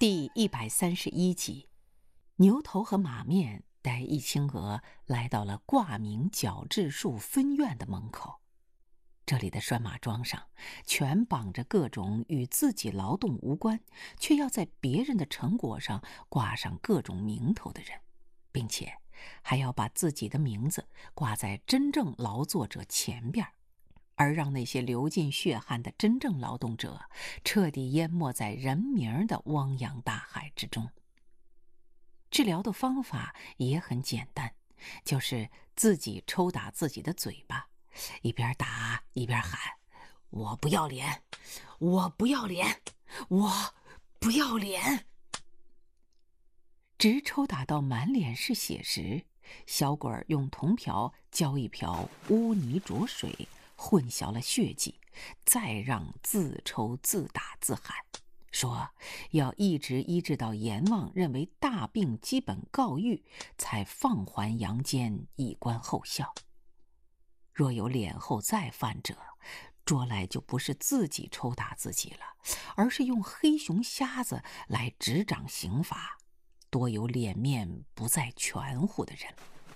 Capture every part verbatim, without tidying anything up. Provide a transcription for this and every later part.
第一百三十一集，牛头和马面带易清娥来到了挂名矫治术分院的门口。这里的拴马桩上全绑着各种与自己劳动无关，却要在别人的成果上挂上各种名头的人，并且还要把自己的名字挂在真正劳作者前边，而让那些流尽血汗的真正劳动者彻底淹没在人名的汪洋大海之中。治疗的方法也很简单，就是自己抽打自己的嘴巴，一边打一边喊：我不要脸，我不要脸，我不要脸。直抽打到满脸是血时，小鬼儿用铜瓢浇一瓢污泥浊水，混淆了血迹，再让自抽自打自喊，说要一直医治到阎王认为大病基本告愈，才放还阳间以观后效。若有脸后再犯者，捉来就不是自己抽打自己了，而是用黑熊瞎子来执掌刑罚，多有脸面不再全乎的人。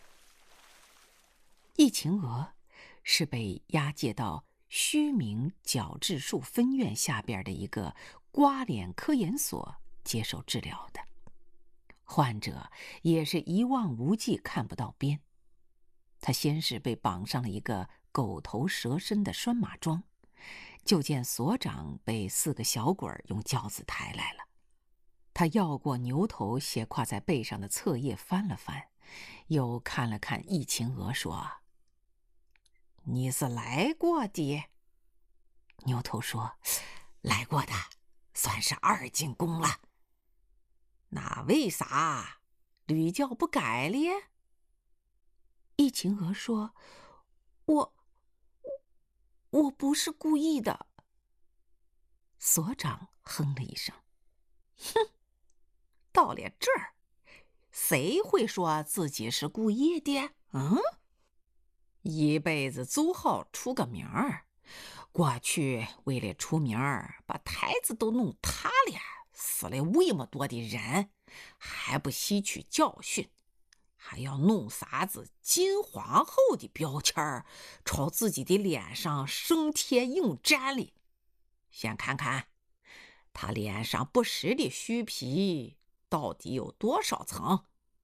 易晴娥是被押解到虚名矫治术分院下边的一个刮脸科研所接受治疗的，患者也是一望无际，看不到边。他先是被绑上了一个狗头蛇身的拴马桩，就见所长被四个小鬼儿用轿子抬来了。他绕过牛头斜挎在背上的册页翻了翻，又看了看易晴娥，说：你是来过的？牛头说：来过的，算是二进宫了。那为啥屡教不改咧？易晴娥说：我我不是故意的。所长哼了一声：哼，到了这儿，谁会说自己是故意的？嗯？一辈子走好出个名儿，过去为了出名儿，把台子都弄塌了，死了那么多的人，还不吸取教训，还要弄啥子金皇后的标签儿朝自己的脸上生贴硬粘哩。先看看他脸上不实的虚皮到底有多少层。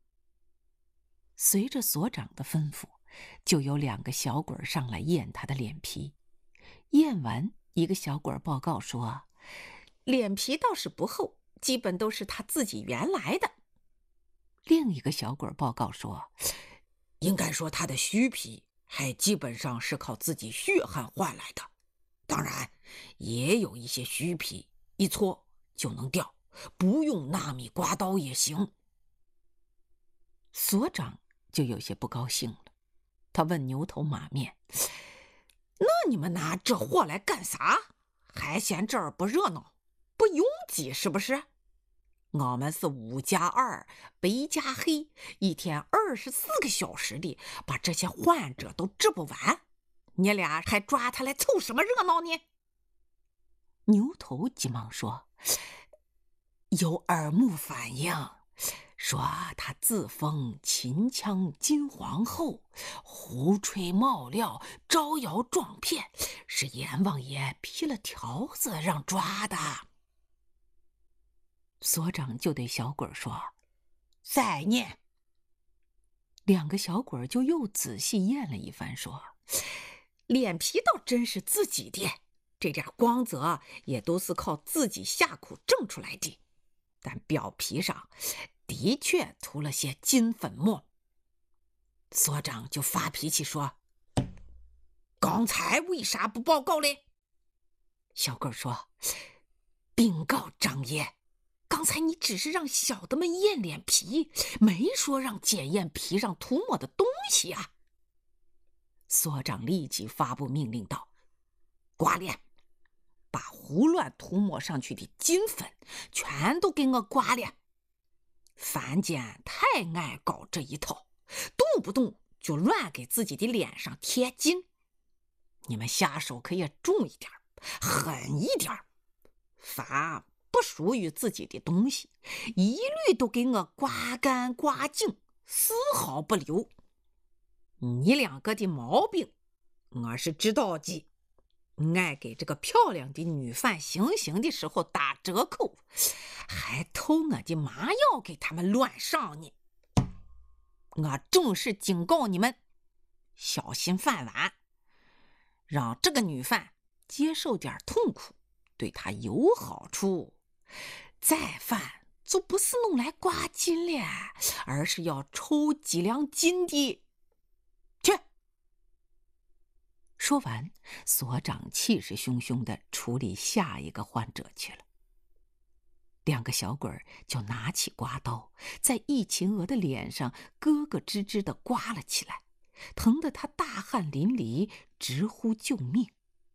随着所长的吩咐，就有两个小鬼上来验他的脸皮。验完，一个小鬼报告说：脸皮倒是不厚，基本都是他自己原来的。另一个小鬼报告说：应该说他的虚皮还基本上是靠自己血汗换来的，当然也有一些虚皮一搓就能掉，不用纳米刮刀也行。所长就有些不高兴了，他问牛头马面：那你们拿这货来干啥？还嫌这儿不热闹，不拥挤是不是？我们是五加二白加黑，一天二十四个小时的把这些患者都治不完，你俩还抓他来凑什么热闹呢？牛头急忙说：有耳目反应，说他自封秦腔金皇后，胡吹冒料，招摇撞骗，是阎王爷批了条子让抓的。所长就对小鬼说：再念。两个小鬼就又仔细验了一番，说：脸皮倒真是自己的，这点光泽也都是靠自己下苦挣出来的，但表皮上的确涂了些金粉末。所长就发脾气说：刚才为啥不报告嘞？小鬼说：禀告张爷，刚才你只是让小的们验脸皮，没说让检验皮上涂抹的东西啊。所长立即发布命令道：刮脸，把胡乱涂抹上去的金粉全都给我刮脸。凡间太爱搞这一套，动不动就乱给自己的脸上贴金，你们下手可也重一点，狠一点，罚不属于自己的东西，一律都给我刮干刮净，丝毫不留。你两个的毛病我是知道的，爱给这个漂亮的女犯行刑的时候打折扣，还偷我的麻药给他们乱上呢。我正式警告你们，小心饭碗，让这个女犯接受点痛苦，对她有好处。再犯就不是弄来刮金了，而是要抽几两金的。去！说完，所长气势汹汹地处理下一个患者去了。两个小鬼儿就拿起刮刀，在易秦娥的脸上咯咯吱吱地刮了起来，疼得她大汗淋漓，直呼救命。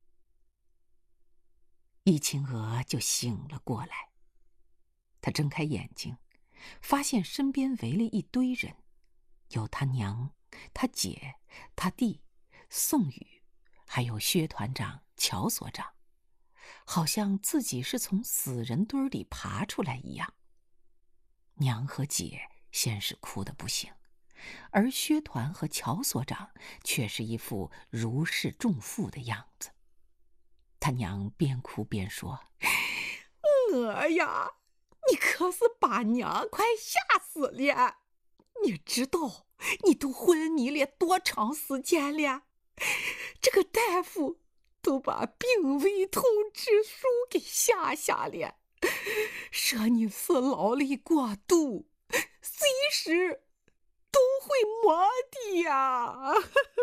易秦娥就醒了过来，她睁开眼睛，发现身边围了一堆人，有她娘、她姐、她弟、宋宇，还有薛团长、乔所长，好像自己是从死人堆里爬出来一样。娘和姐先是哭得不行，而薛团和乔所长却是一副如释重负的样子。他娘边哭边说：“我呀，你可是把娘快吓死了！你知道你都昏迷了多长时间了？这个大夫都把病危通知书给下下了，说你是劳累过度，随时都会没的呀。”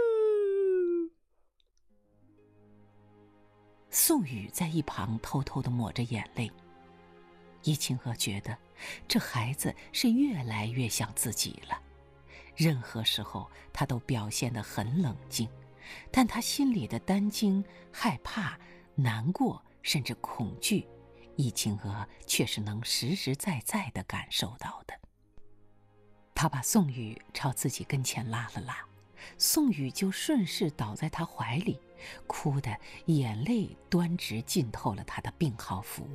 宋宇在一旁偷偷地抹着眼泪。易秦娥觉得这孩子是越来越像自己了，任何时候他都表现得很冷静，但他心里的担惊、害怕、难过，甚至恐惧，易秦娥却是能实实在在地感受到的。他把宋宇朝自己跟前拉了拉，宋宇就顺势倒在他怀里，哭得眼泪端直浸透了他的病号服。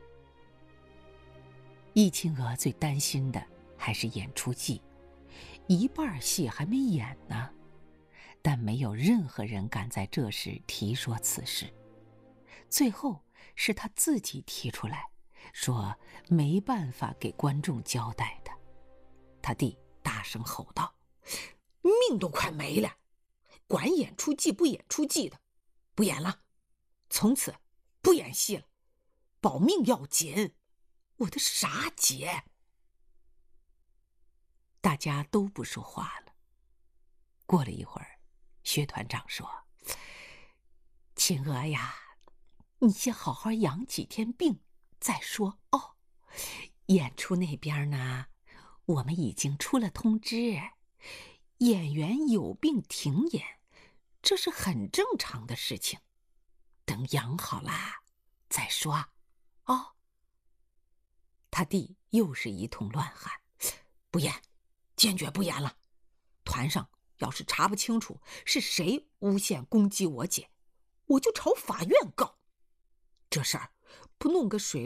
易秦娥最担心的还是演出技，一半戏还没演呢，但没有任何人敢在这时提说此事。最后是他自己提出来，说没办法给观众交代的。他弟大声吼道：“命都快没了，管演出技不演出技的，不演了，从此不演戏了，保命要紧，我的傻姐！”大家都不说话了。过了一会儿，薛团长说：“秦娥呀，你先好好养几天病再说哦。演出那边呢，我们已经出了通知，演员有病停演，这是很正常的事情。等养好啦再说哦。”他弟又是一通乱喊：“不演，坚决不演了！团上要是查不清楚是谁诬陷攻击我姐，我就朝法院告。这事儿不弄个水